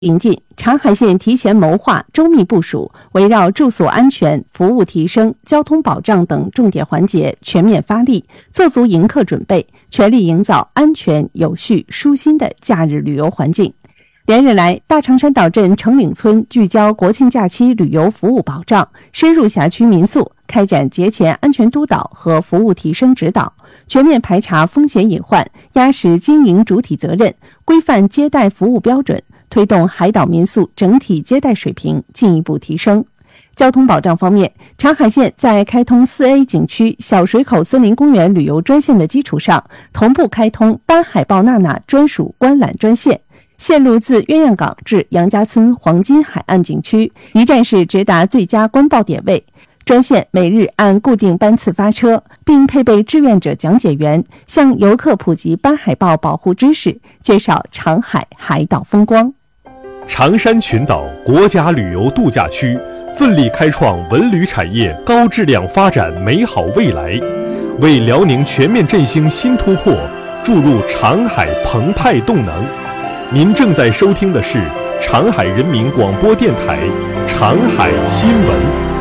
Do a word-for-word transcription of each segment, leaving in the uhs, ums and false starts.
临近，长海县提前谋划、周密部署，围绕住宿安全、服务提升、交通保障等重点环节全面发力，做足迎客准备，全力营造安全、有序、舒心的假日旅游环境。连日来，大长山岛镇成岭村聚焦国庆假期旅游服务保障，深入辖区民宿，开展节前安全督导和服务提升指导，全面排查风险隐患，压实经营主体责任，规范接待服务标准，推动海岛民宿整体接待水平进一步提升。交通保障方面，长海县在开通 四 A 景区小水口森林公园旅游专线的基础上，同步开通斑海豹娜娜专属观览专线，线路自鸳鸯港至杨家村黄金海岸景区，一站式直达最佳观报点位。专线每日按固定班次发车，并配备志愿者讲解员，向游客普及斑海豹保护知识，介绍长海海岛风光。 长山群岛国家旅游度假区奋力开创文旅产业高质量发展美好未来，为辽宁全面振兴新突破注入长海澎湃动能。您正在收听的是长海人民广播电台长海新闻。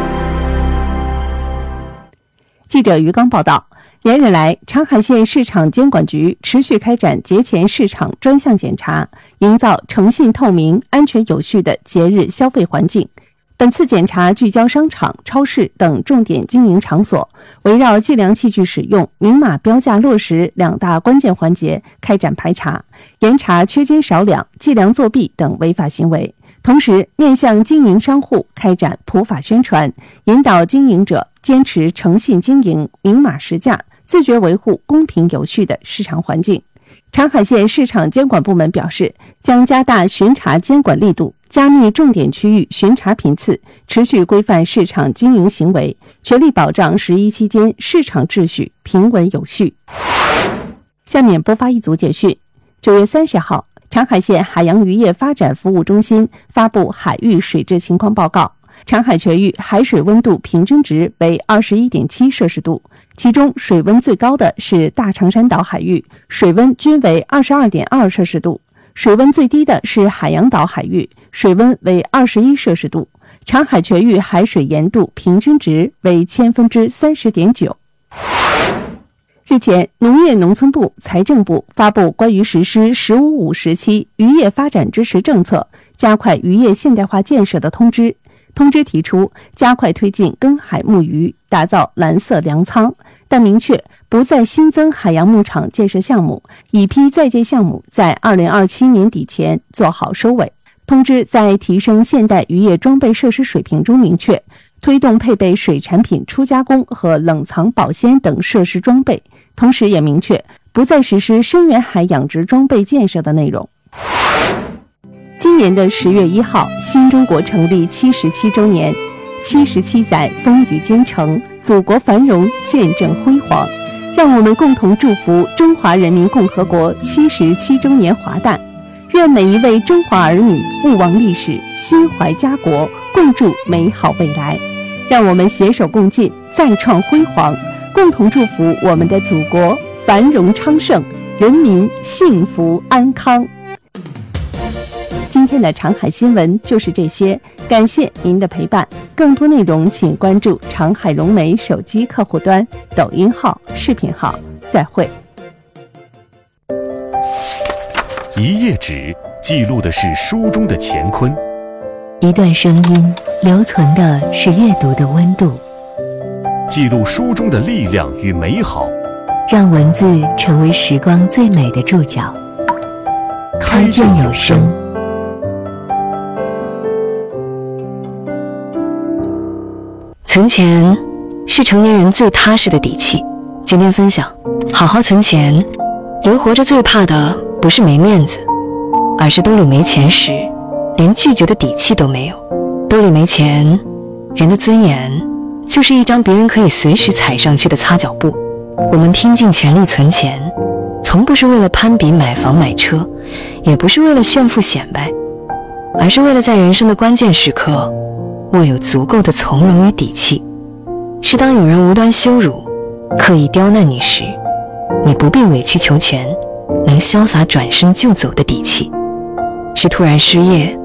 记者于刚报道，连日来，长海县市场监管局持续开展节前市场专项检查，营造诚信透明、安全有序的节日消费环境。本次检查聚焦商场、超市等重点经营场所，围绕计量器具使用、明码标价落实两大关键环节开展排查，严查缺斤少两、计量作弊等违法行为。同时，面向经营商户开展普法宣传，引导经营者坚持诚信经营、明码实价，自觉维护公平有序的市场环境。长海县市场监管部门表示，将加大巡查监管力度，加密重点区域巡查频次，持续规范市场经营行为，全力保障十一期间市场秩序平稳有序。下面播发一组简讯。九月三十号，长海县海洋渔业发展服务中心发布海域水质情况报告，长海全域海水温度平均值为 二十一点七摄氏度，其中水温最高的是大长山岛海域，水温均为 二十二点二摄氏度，水温最低的是海洋岛海域，水温为二十一摄氏度。长海全域海水盐度平均值为千分之三十点九。日前，农业农村部、财政部发布关于实施“十五五”时期渔业发展支持政策，加快渔业现代化建设的通知。通知提出，加快推进耕海牧渔，打造蓝色粮仓，但明确不再新增海洋牧场建设项目，已批在建项目在二零二七年底前做好收尾。通知在提升现代渔业装备设施水平中明确，推动配备水产品初加工和冷藏保鲜等设施装备，同时也明确不再实施深远海养殖装备建设的内容。今年的十月一号，新中国成立七十七周年，七十七载风雨兼程，祖国繁荣见证辉煌。让我们共同祝福中华人民共和国七十七周年华诞，愿每一位中华儿女勿忘历史，心怀家国，共筑美好未来。让我们携手共进，再创辉煌，共同祝福我们的祖国繁荣昌盛，人民幸福安康。今天的长海新闻就是这些，感谢您的陪伴。更多内容请关注长海融媒手机客户端、抖音号、视频号。再会。 一页纸记录的是书中的乾坤， 一段声音留存的是阅读的温度， 记录书中的力量与美好， 让文字成为时光最美的注脚。开卷有声。 存钱是成年人最踏实的底气。今天分享，好好存钱。人活着最怕的不是没面子，而是兜里没钱时，连拒绝的底气都没有。兜里没钱，人的尊严就是一张别人可以随时踩上去的擦脚布。我们拼尽全力存钱，从不是为了攀比买房买车，也不是为了炫富显摆，而是为了在人生的关键时刻握有足够的从容与底气。是当有人无端羞辱、刻意刁难你时，你不必委曲求全，能潇洒转身就走的底气。是突然失业